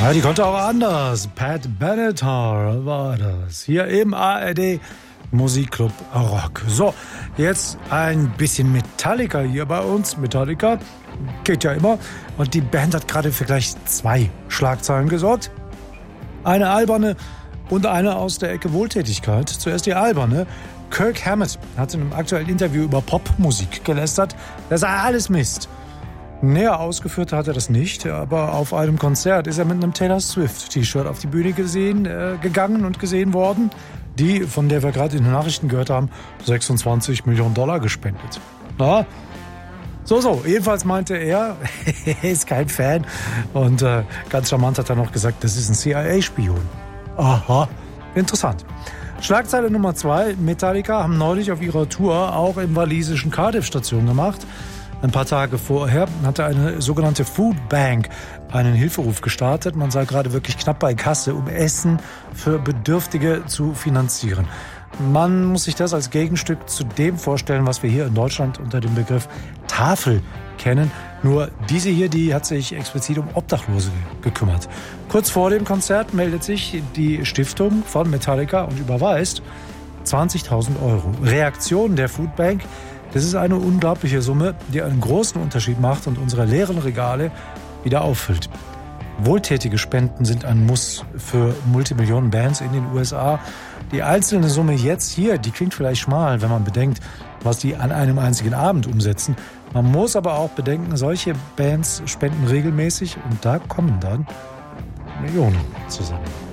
Ja, die konnte auch anders. Pat Benatar war das. Hier im ARD Musikclub Rock. So, jetzt ein bisschen Metallica hier bei uns. Metallica geht ja immer. Und die Band hat gerade für gleich 2 Schlagzeilen gesorgt. Eine alberne und eine aus der Ecke Wohltätigkeit. Zuerst die alberne. Kirk Hammett hat in einem aktuellen Interview über Popmusik gelästert. Das sei alles Mist. Näher ausgeführt hat er das nicht, aber auf einem Konzert ist er mit einem Taylor Swift-T-Shirt auf die Bühne gegangen und gesehen worden, die, von der wir gerade in den Nachrichten gehört haben, $26 Millionen gespendet. Na? So. Jedenfalls meinte er, er ist kein Fan und ganz charmant hat er noch gesagt, das ist ein CIA-Spion. Aha, interessant. Schlagzeile Nummer 2, Metallica haben neulich auf ihrer Tour auch im walisischen Cardiff Station gemacht. Ein paar Tage vorher hatte eine sogenannte Food Bank einen Hilferuf gestartet. Man sei gerade wirklich knapp bei Kasse, um Essen für Bedürftige zu finanzieren. Man muss sich das als Gegenstück zu dem vorstellen, was wir hier in Deutschland unter dem Begriff Tafel kennen. Nur diese hier, die hat sich explizit um Obdachlose gekümmert. Kurz vor dem Konzert meldet sich die Stiftung von Metallica und überweist 20.000 €. Reaktion der Foodbank: Das ist eine unglaubliche Summe, die einen großen Unterschied macht und unsere leeren Regale wieder auffüllt. Wohltätige Spenden sind ein Muss für Multimillionen-Bands in den USA. Die einzelne Summe jetzt hier, die klingt vielleicht schmal, wenn man bedenkt, was die an einem einzigen Abend umsetzen. Man muss aber auch bedenken, solche Bands spenden regelmäßig und da kommen dann Millionen zusammen.